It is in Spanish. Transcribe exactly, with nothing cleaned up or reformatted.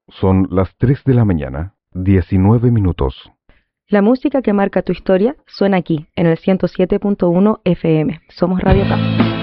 Son las tres de la mañana, diecinueve minutos. La música que marca tu historia suena aquí, en el ciento siete punto uno F M. Somos Radio Cap.